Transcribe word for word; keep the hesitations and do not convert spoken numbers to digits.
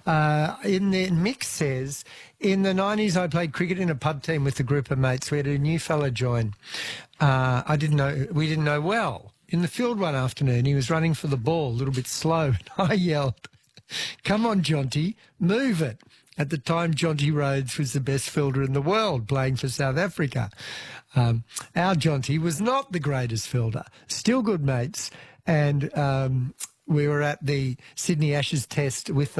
Uh, in the Mick says, in the nineties, I played cricket in a pub team with a group of mates. We had a new fella join. Uh, I didn't know, we didn't know well. In the field one afternoon, he was running for the ball, a little bit slow. And I yelled, "Come on, Jonty, move it." At the time, Jonty Rhodes was the best fielder in the world, playing for South Africa. Um, our Jonty was not the greatest fielder. Still good mates. And um, we were at the Sydney Ashes test with